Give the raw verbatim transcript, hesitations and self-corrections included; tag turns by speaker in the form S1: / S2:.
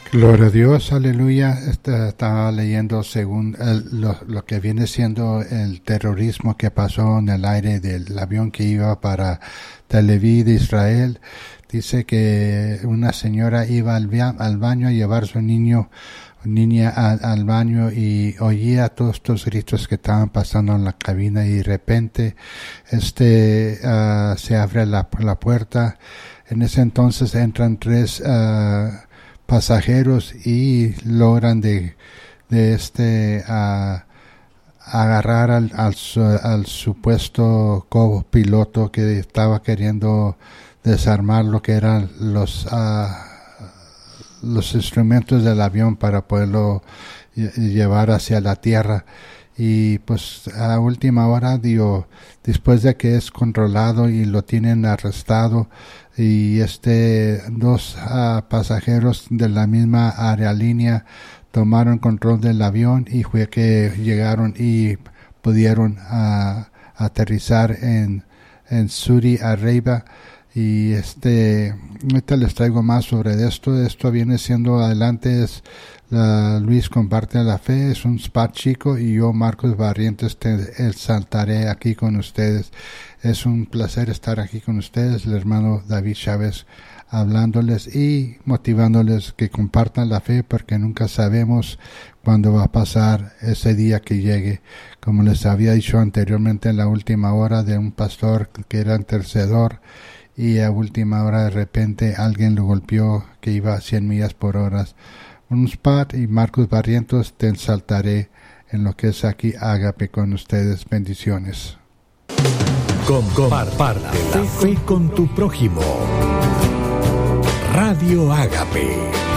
S1: Gloria a Dios, aleluya. Está, estaba leyendo según el, lo, lo que viene siendo el terrorismo que pasó en el aire del avión que iba para Tel Aviv, Israel. Dice que una señora iba al, al baño a llevar a su niño, niña al, al baño y oía todos estos gritos que estaban pasando en la cabina y de repente este uh, se abre la, la puerta. En ese entonces entran tres uh, pasajeros y logran de, de este uh, agarrar al, al, al supuesto copiloto que estaba queriendo desarmar lo que eran los uh, los instrumentos del avión para poderlo llevar hacia la tierra. Y pues a última hora, digo, después de que es controlado y lo tienen arrestado, y este dos uh, pasajeros de la misma aerolínea tomaron control del avión y fue que llegaron y pudieron uh, aterrizar en en Saudi Arabia. Y este ahorita les traigo más sobre esto. Esto viene siendo adelante es la Luis comparte la fe, es un spot chico y yo Marcos Barrientos te saltaré aquí con ustedes. Es un placer estar aquí con ustedes, el hermano David Chávez, hablándoles y motivándoles que compartan la fe, porque nunca sabemos cuándo va a pasar ese día que llegue. Como les había dicho anteriormente, en la última hora de un pastor que era intercedor, y a última hora de repente alguien lo golpeó que iba a cien millas por hora. Un spot y Marcos Barrientos te ensaltaré en lo que es aquí Ágape con ustedes. Bendiciones.
S2: Comparte la fe con tu prójimo. Radio Ágape.